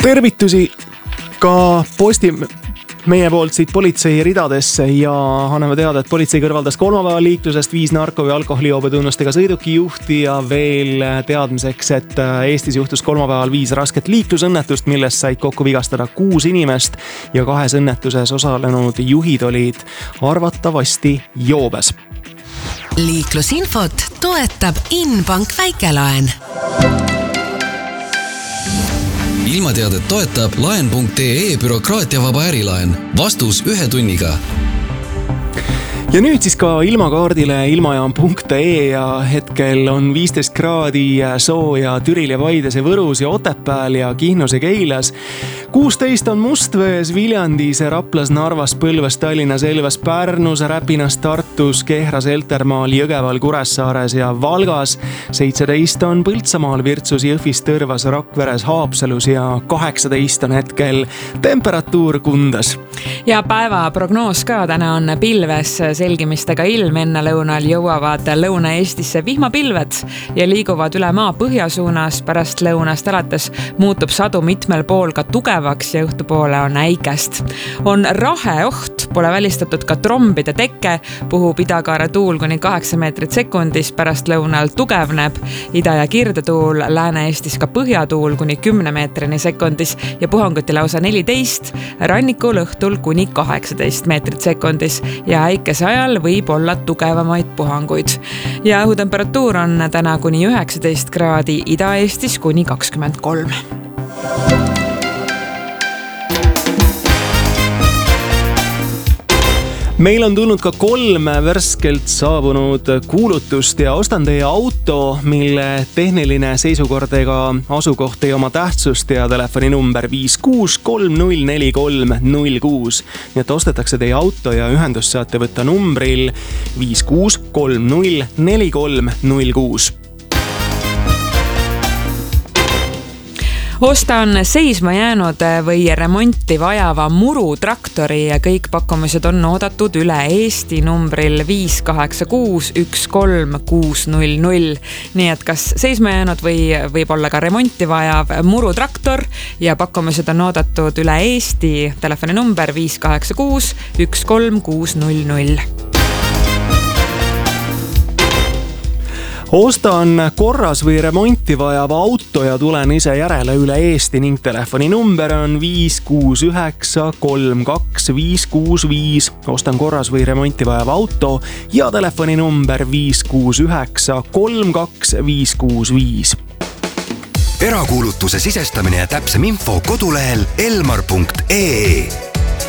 Tervitusi ka meie poolt siit politsei ridadesse ja anname teada, et politsei kõrvaldas kolmapäeval liiklusest 5 narko- või alkoholiobetunnustega sõidukijuhti ja veel teadmiseks, et Eestis juhtus kolmapäeval 5 rasket liiklusõnnetust, millest said kokku vigastada 6 inimest ja 2 õnnetuses osalenud juhid olid arvatavasti joobes. Liiklusinfot toetab Inbank Väikelaen. Ilmateadet toetab laen.ee bürokraatiavaba ärilaen. Vastus 1 tunniga. Ja nüüd siis ka ilmakaardile ilmajaam.ee ja hetkel on 15 kraadi sooja Türil ja Paides ja Võrus ja Otepääl ja Kihnus ja Keilas. 16 on Mustvees, Viljandis, Raplas, Narvas, Põlvas, Tallinnas, Elvas, Pärnus, Räpinas, Tartus, Kehras, Eltermaal, Jõgeval, Kuressaares ja Valgas. 17 on Põltsamaal, Virtsus, Jõhvis, Tõrvas, Rakveres, Haapsalus ja 18 on hetkel temperatuur Kundas. Ja päeva prognoos ka täna on pilves selgimistega ilm, enne lõunal jõuavad Lõuna-Eestisse vihmapilved ja liiguvad üle maa põhjasuunas. Pärast lõunast alates muutub sadu mitmel pool ka tugevaks ja õhtupoole on äikest. On rahe oht, pole välistatud ka trombide tekke, puhub idakaare tuul kuni 8 meetrit sekundis, pärast lõunal tugevneb ida- ja kirdetuul, Lääne-Eestis ka põhjatuul kuni 10 meetrini sekundis ja puhanguti lausa 14, rannikul õhtul kuni 18 meetrit sekundis ja äikese ajal võib olla tugevamaid puhanguid. Ja õhutemperatuur on täna kuni 19 kraadi, Ida-Eestis kuni 23. Meil on tulnud ka 3 värskelt saabunud kuulutust ja ostan teie auto, mille tehniline seisukord ega asukoht ei oma tähtsust ja telefoninumber 56304306. Nii et ostetakse teie auto ja ühendust saate võtta numbril 56304306. Ostan seisma jäänud või remonti vajava murutraktori ja kõik pakkumised on oodatud üle Eesti numbril 586136000. Nii et kas seisma jäänud või võib olla ka remonti vajav murutraktor ja pakkumised on oodatud üle Eesti, telefoninumber 586136000. Ostan korras või remonti vajava auto ja tulen ise järele üle Eesti ning telefoninumber on 569325565. Ostan korras või remonti vajava auto ja telefoninumber 569325565. Erakuulutuse sisestamine ja täpsem info kodulehel elmar.ee.